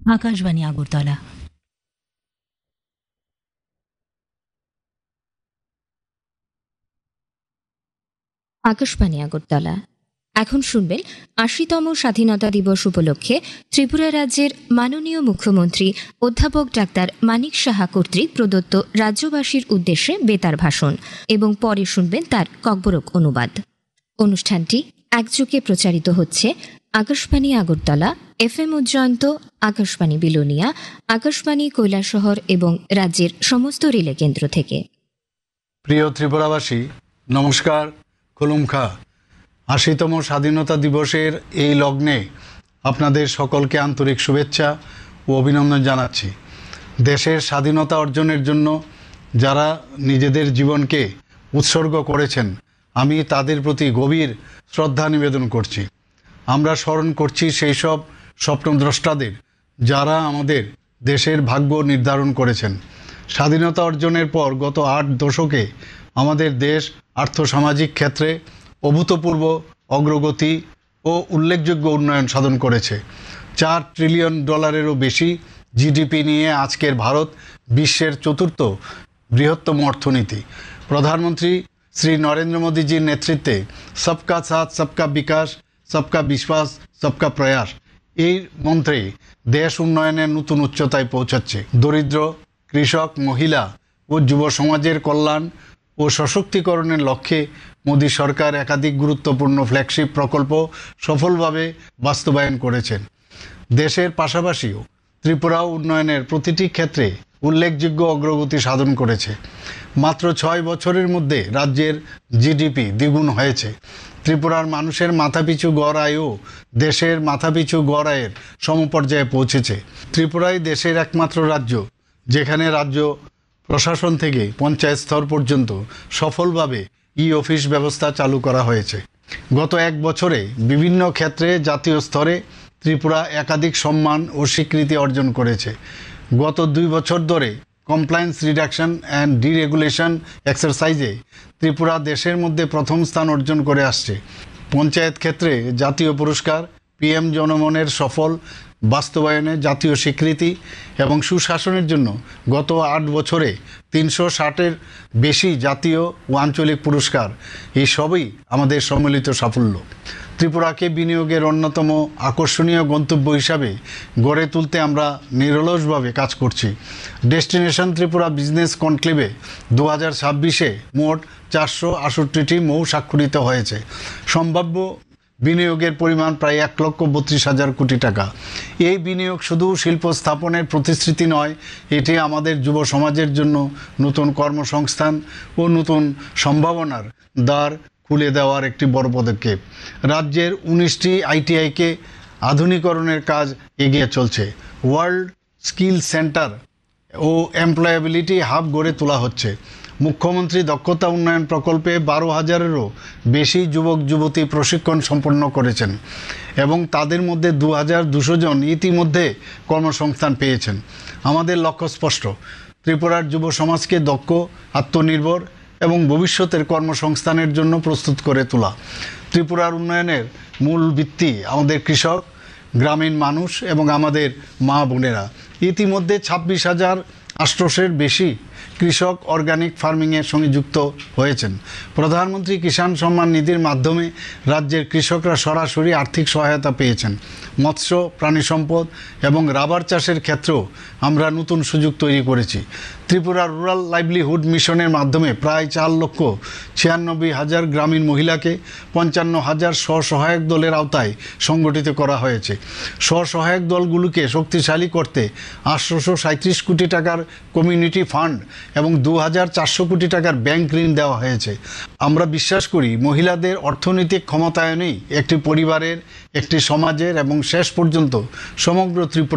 আকাশবাণী আগরতলা। আকাশবাণী আগরতলা। এখন শুনবেন ৮০তম স্বাধীনতা দিবস উপলক্ষে ত্রিপুরা রাজ্যের মাননীয় মুখ্যমন্ত্রী অধ্যাপক ডাক্তার মানিক সাহা কর্তৃক প্রদত্ত রাজ্যবাসীর উদ্দেশ্যে বেতার ভাষণ এবং পরে শুনবেন তার ককবরক অনুবাদ। অনুষ্ঠানটি একযোগে প্রচারিত হচ্ছে আকাশবাণী আগরতলা, FM উজ্জয়ন্ত, আকাশবাণী বিলোনিয়া, আকাশবাণী কৈলাসহর এবং রাজ্যের সমস্ত রিলে কেন্দ্র থেকে। প্রিয় ত্রিপুরাবাসী, নমস্কার, খুলুমখা। ৮০তম স্বাধীনতা দিবসের এই লগ্নে আপনাদের সকলকে আন্তরিক শুভেচ্ছা ও অভিনন্দন জানাচ্ছি। দেশের স্বাধীনতা অর্জনের জন্য যারা নিজেদের জীবনকে উৎসর্গ করেছেন, আমি তাদের প্রতি গভীর শ্রদ্ধা নিবেদন করছি। আমরা স্মরণ করছি সেই সব স্বপ্নদ্রষ্টাদের যারা আমাদের দেশের ভাগ্য নির্ধারণ করেছেন। স্বাধীনতা অর্জনের পর গত ৮ দশকে আমাদের দেশ আর্থসামাজিক ক্ষেত্রে অভূতপূর্ব অগ্রগতি ও উল্লেখযোগ্য উন্নয়ন সাধন করেছে। $4 ট্রিলিয়ন বেশি জিডিপি নিয়ে আজকের ভারত বিশ্বের চতুর্থ বৃহত্তম অর্থনীতি। প্রধানমন্ত্রী শ্রী নরেন্দ্র মোদীজির নেতৃত্বে সবকা সাথ সবকা বিকাশ, সবকা বিশ্বাস, সবকা প্রয়াস এই মন্ত্রে দেশ উন্নয়নের নতুন উচ্চতায় পৌঁছাচ্ছে। দরিদ্র, কৃষক, মহিলা ও যুব সমাজের কল্যাণ ও সশক্তিকরণের লক্ষ্যে মোদী সরকার একাধিক গুরুত্বপূর্ণ ফ্ল্যাগশিপ প্রকল্প সফলভাবে বাস্তবায়ন করেছেন। দেশের পাশাপাশিও ত্রিপুরাও উন্নয়নের প্রতিটি ক্ষেত্রে উল্লেখযোগ্য অগ্রগতি সাধন করেছে। মাত্র 6 বছরের মধ্যে রাজ্যের জিডিপি দ্বিগুণ হয়েছে। ত্রিপুরার মানুষের মাথাপিছু গড় আয়ও দেশের মাথাপিছু গড় আয়ের সমপর্যায়ে পৌঁছেছে। ত্রিপুরাই দেশের একমাত্র রাজ্য যেখানে রাজ্য প্রশাসন থেকে পঞ্চায়েত স্তর পর্যন্ত সফলভাবে অফিস ব্যবস্থা চালু করা হয়েছে। গত 1 বছরে বিভিন্ন ক্ষেত্রে জাতীয় স্তরে ত্রিপুরা একাধিক সম্মান ও স্বীকৃতি অর্জন করেছে। গত 2 বছর ধরে compliance reduction and deregulation এক্সারসাইজে Tripura দেশের মধ্যে প্রথম স্থান অর্জন করে আসছে। পঞ্চায়েত ক্ষেত্রে জাতীয় পুরস্কার, PM জনমনের সফল বাস্তবায়নে জাতীয় স্বীকৃতি এবং সুশাসনের জন্য গত 8 বছরে 360-এর বেশি জাতীয় ও আঞ্চলিক পুরস্কার, এই সবই আমাদের সম্মিলিত সাফল্য। ত্রিপুরাকে বিনিয়োগের অন্যতম আকর্ষণীয় গন্তব্য হিসাবে গড়ে তুলতে আমরা নিরলসভাবে কাজ করছি। ডেস্টিনেশন ত্রিপুরা বিজনেস কনক্লেভে 2026-এ মোট 468টি মৌ স্বাক্ষরিত হয়েছে। সম্ভাব্য বিনিয়োগের পরিমাণ প্রায় 1,32,000 কোটি টাকা। এই বিনিয়োগ শুধু শিল্প স্থাপনের প্রতিশ্রুতি নয়, এটি আমাদের যুব সমাজের জন্য নতুন কর্মসংস্থান ও নতুন সম্ভাবনার দ্বার খুলে দেওয়ার একটি বড় পদক্ষেপ। রাজ্যের 19টি ITIকে আধুনিকরণের কাজ এগিয়ে চলছে। ওয়ার্ল্ড স্কিল সেন্টার ও এমপ্লয়াবিলিটি হাব গড়ে তোলা হচ্ছে। মুখ্যমন্ত্রী দক্ষতা উন্নয়ন প্রকল্পে 12,000-এরও বেশি যুবক যুবতী প্রশিক্ষণ সম্পন্ন করেছেন এবং তাদের মধ্যে 2,200 জন ইতিমধ্যে কর্মসংস্থান পেয়েছেন। আমাদের লক্ষ্য স্পষ্ট, ত্রিপুরার যুব সমাজকে দক্ষ, আত্মনির্ভর এবং ভবিষ্যতের কর্মসংস্থানের জন্য প্রস্তুত করে তোলা। ত্রিপুরার উন্নয়নের মূল ভিত্তি আমাদের কৃষক, গ্রামীণ মানুষ এবং আমাদের মা বোনেরা। ইতিমধ্যে 26,800-এর বেশি কৃষক অর্গানিক ফার্মিংয়ের সঙ্গে যুক্ত হয়েছেন। প্রধানমন্ত্রী কিষাণ সম্মান নিধির মাধ্যমে রাজ্যের কৃষকরা সরাসরি আর্থিক সহায়তা পেয়েছেন। মৎস্য, প্রাণী সম্পদ এবং রাবার চাষের ক্ষেত্রেও আমরা নতুন সুযোগ তৈরি করেছি। ত্রিপুরা রুরাল লাইভলিহুড মিশনের মাধ্যমে প্রায় 4,96,000 গ্রামীণ মহিলাকে 55,000 স্বসহায়ক দলের আওতায় সংগঠিত করা হয়েছে। স্বসহায়ক দলগুলোকে শক্তিশালী করতে 837 কোটি টাকার কমিউনিটি ফান্ড এবং 2,400 কোটি টাকার ব্যাংক ঋণ দেওয়া হয়েছে। আমরা বিশ্বাস করি মহিলাদের অর্থনৈতিক ক্ষমতায়নেই একটি পরিবারের, একটি সমাজের এবং শেষ পর্যন্ত সমগ্র ত্রিপুরা